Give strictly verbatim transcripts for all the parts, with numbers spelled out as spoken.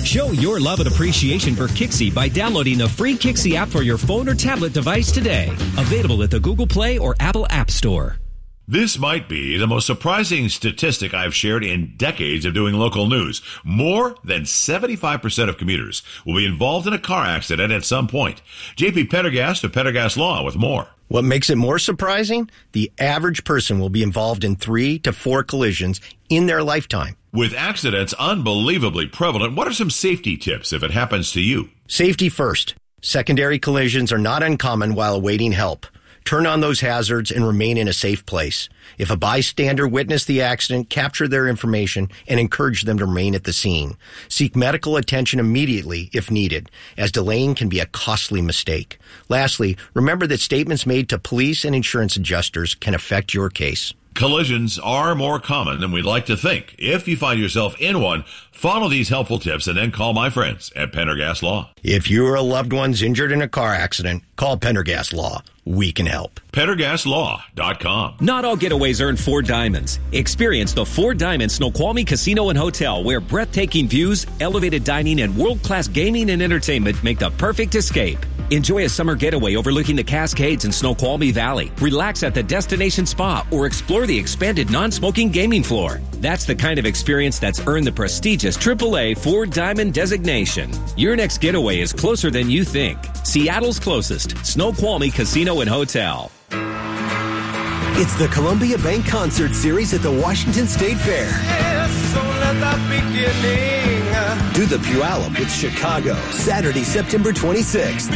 Show your love and appreciation for Kixie by downloading the free Kixie app for your phone or tablet device today. Available at the Google Play or Apple App Store. This might be the most surprising statistic I've shared in decades of doing local news. More than seventy-five percent of commuters will be involved in a car accident at some point. J P Pendergast of Pendergast Law with more. What makes it more surprising? The average person will be involved in three to four collisions in their lifetime. With accidents unbelievably prevalent, what are some safety tips if it happens to you? Safety first. Secondary collisions are not uncommon while awaiting help. Turn on those hazards and remain in a safe place. If a bystander witnessed the accident, capture their information and encourage them to remain at the scene. Seek medical attention immediately if needed, as delaying can be a costly mistake. Lastly, remember that statements made to police and insurance adjusters can affect your case. Collisions are more common than we'd like to think. If you find yourself in one, follow these helpful tips and then call my friends at Pendergast Law. If you or a loved one's injured in a car accident, call Pendergast Law. We can help. Pendergast Law dot com. Not all getaways earn four diamonds. Experience the Four Diamonds Snoqualmie Casino and Hotel, where breathtaking views, elevated dining, and world-class gaming and entertainment make the perfect escape. Enjoy a summer getaway overlooking the Cascades and Snoqualmie Valley. Relax at the destination spa or explore the expanded non-smoking gaming floor. That's the kind of experience that's earned the prestigious triple A Four Diamond designation. Your next getaway is closer than you think. Seattle's closest, Snoqualmie Casino and Hotel. It's the Columbia Bank Concert Series at the Washington State Fair. Yes, so let the beginning. Do the Puyallup with Chicago, Saturday, September twenty-sixth.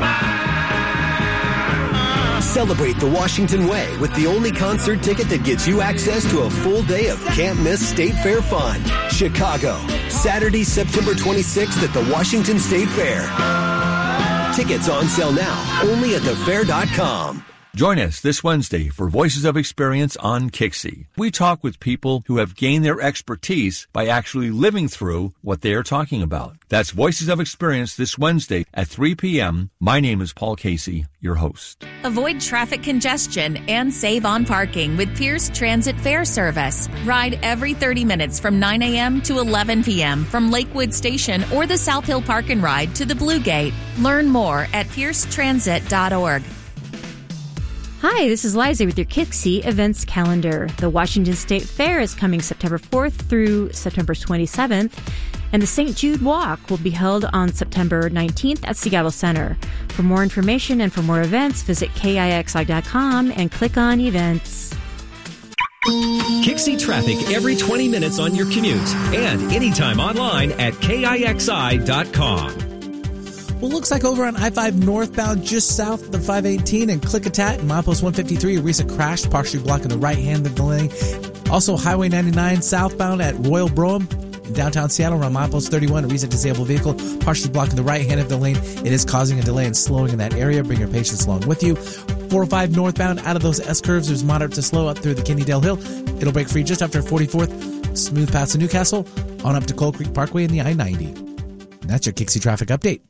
Celebrate the Washington way with the only concert ticket that gets you access to a full day of can't-miss State Fair fun. Chicago, Saturday, September twenty-sixth at the Washington State Fair. Tickets on sale now, only at the fair dot com. Join us this Wednesday for Voices of Experience on Kixie. We talk with people who have gained their expertise by actually living through what they are talking about. That's Voices of Experience this Wednesday at three p.m. My name is Paul Casey, your host. Avoid traffic congestion and save on parking with Pierce Transit Fare Service. Ride every thirty minutes from nine a.m. to eleven p.m. from Lakewood Station or the South Hill Park and Ride to the Blue Gate. Learn more at pierce transit dot org. Hi, this is Liza with your Kixie events calendar. The Washington State Fair is coming September fourth through September twenty-seventh, and the Saint Jude Walk will be held on September nineteenth at Seattle Center. For more information and for more events, visit K I X I dot com and click on events. Kixie traffic every twenty minutes on your commute and anytime online at K I X I dot com. Well, looks like over on I five northbound, just south of the five eighteen and Klickitat and milepost one fifty-three, a recent crash partially blocking the right hand of the lane. Also, Highway ninety-nine southbound at Royal Brougham in downtown Seattle around milepost thirty-one, a recent disabled vehicle partially blocking the right hand of the lane. It is causing a delay and slowing in that area. Bring your patients along with you. four oh five northbound out of those S-curves, there's moderate to slow up through the Kennedale Hill. It'll break free just after forty-fourth, smooth past the Newcastle, on up to Coal Creek Parkway and the I ninety. And that's your Kixie traffic update.